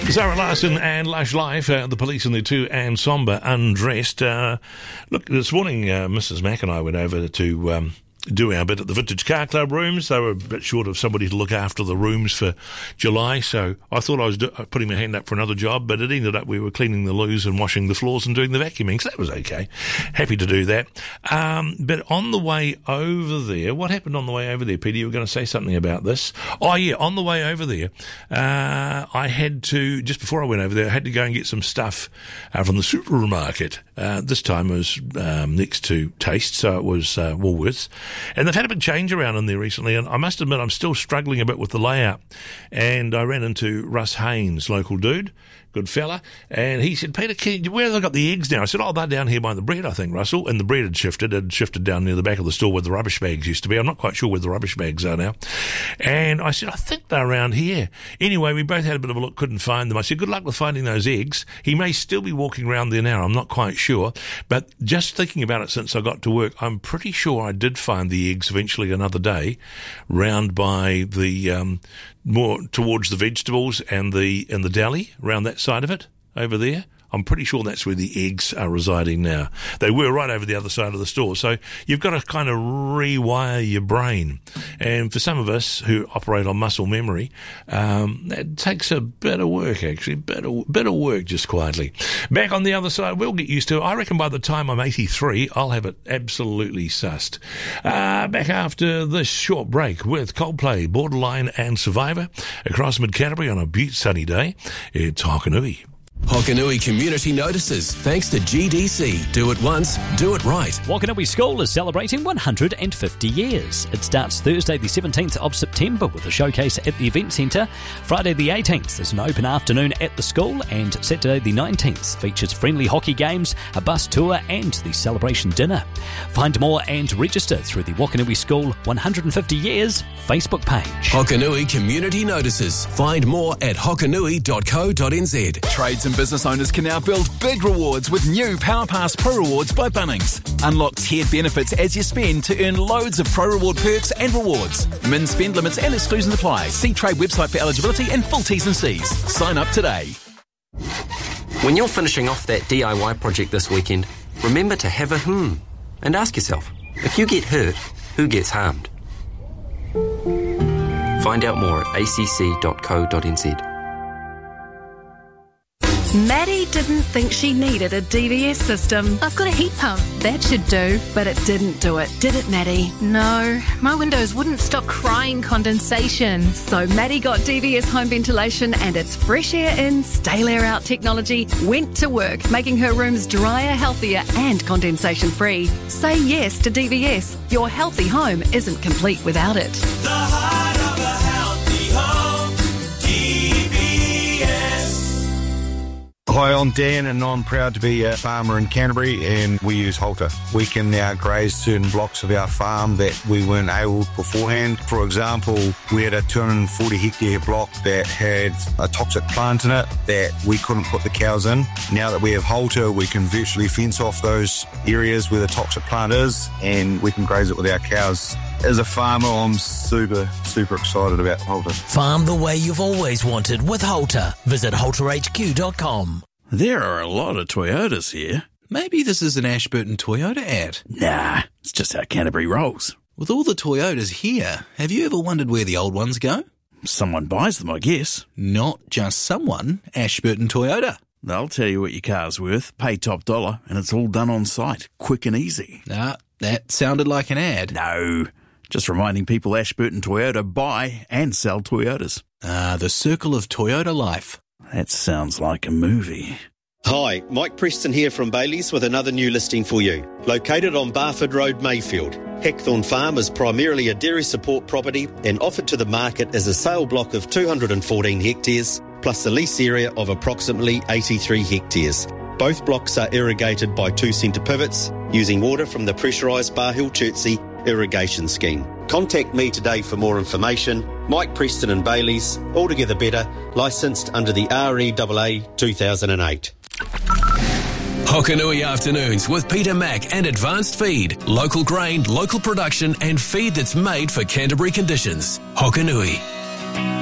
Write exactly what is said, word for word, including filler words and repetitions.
Zara Larson and Lush Life, uh, the police in there too, and Somber undressed. Uh, look, this morning, uh, Missus Mack and I went over to um, do our bit at the Vintage Car Club rooms. They were a bit short of somebody to look after the rooms for July, so I thought I was do- putting my hand up for another job, but it ended up we were cleaning the loos and washing the floors and doing the vacuuming, so that was okay. Happy to do that. Um, but on the way over there, what happened on the way over there, Peter? You were going to say something about this. Oh, yeah, on the way over there, uh, I had to, just before I went over there, I had to go and get some stuff uh, from the supermarket. Uh, this time it was um, next to Taste, so it was uh, Woolworths. And they've had a big change around in there recently, and I must admit I'm still struggling a bit with the layout. And I ran into Russ Haynes, local dude, good fella, and he said, Peter, can you, where have they got the eggs now? I said, oh, they're down here by the bread, I think, Russell. And the bread had shifted, it had shifted down near the back of the store where the rubbish bags used to be. I'm not quite sure where the rubbish bags are now. And I said, I think they're around here. Anyway, we both had a bit of a look, couldn't find them. I said, good luck with finding those eggs. He may still be walking around there now, I'm not quite sure. But just thinking about it since I got to work, I'm pretty sure I did find the eggs eventually another day, round by the, um, more towards the vegetables and the, and the deli, around that side of it, over there. I'm pretty sure that's where the eggs are residing now. They were right over the other side of the store. So you've got to kind of rewire your brain. And for some of us who operate on muscle memory, um, that takes a bit of work, actually. Bit of, bit of work, just quietly. Back on the other side, we'll get used to it. I reckon by the time I'm eighty-three, I'll have it absolutely sussed. Uh, back after this short break with Coldplay, Borderline and Survivor across mid-Canterbury on a beaut sunny day. It's Hokanui. Hokanui Community Notices, thanks to G D C. Do it once, do it right. Waikanawi School is celebrating one hundred fifty years. It starts Thursday the seventeenth of September with a showcase at the Event Centre. Friday the eighteenth there's an open afternoon at the school, and Saturday the nineteenth features friendly hockey games, a bus tour and the celebration dinner. Find more and register through the Waikanawi School one hundred fifty years Facebook page. Hokanui Community Notices. Find more at hokanui dot co dot n z. Trades and business owners can now build big rewards with new PowerPass Pro Rewards by Bunnings. Unlock tiered benefits as you spend to earn loads of Pro Reward perks and rewards. Min spend limits and exclusions apply. See trade website for eligibility and full T's and C's. Sign up today. When you're finishing off that D I Y project this weekend, remember to have a hmm and ask yourself, if you get hurt, who gets harmed? Find out more at a c c dot co dot n z. Maddie didn't think she needed a D V S system. I've got a heat pump. That should do. But it didn't do it, did it, Maddie? No, my windows wouldn't stop crying condensation. So Maddie got D V S home ventilation and its fresh air in, stale air out technology went to work, making her rooms drier, healthier and condensation free. Say yes to D V S. Your healthy home isn't complete without it. The heart of a healthy home, D V S. Hi, I'm Dan and I'm proud to be a farmer in Canterbury, and we use Halter. We can now graze certain blocks of our farm that we weren't able beforehand. For example, we had a two hundred forty hectare block that had a toxic plant in it that we couldn't put the cows in. Now that we have Halter, we can virtually fence off those areas where the toxic plant is and we can graze it with our cows. As a farmer, I'm super, super excited about Halter. Farm the way you've always wanted with Halter. Visit halter h q dot com. There are a lot of Toyotas here. Maybe this is an Ashburton Toyota ad. Nah, it's just how Canterbury rolls. With all the Toyotas here, have you ever wondered where the old ones go? Someone buys them, I guess. Not just someone, Ashburton Toyota. They'll tell you what your car's worth, pay top dollar, and it's all done on site, quick and easy. Nah, that sounded like an ad. No, just reminding people Ashburton Toyota buy and sell Toyotas. Ah, the circle of Toyota life. That sounds like a movie. Hi, Mike Preston here from Bailey's with another new listing for you. Located on Barford Road, Mayfield, Heckthorn Farm is primarily a dairy support property and offered to the market as a sale block of two hundred fourteen hectares, plus a lease area of approximately eighty-three hectares. Both blocks are irrigated by two centre pivots using water from the pressurised Bar Hill Chertsey irrigation scheme. Contact me today for more information. Mike Preston and Bailey's, altogether better, licensed under the R E A A two thousand eight. Hokanui Afternoons with Peter Mack and Advanced Feed. Local grain, local production and feed that's made for Canterbury conditions. Hokanui.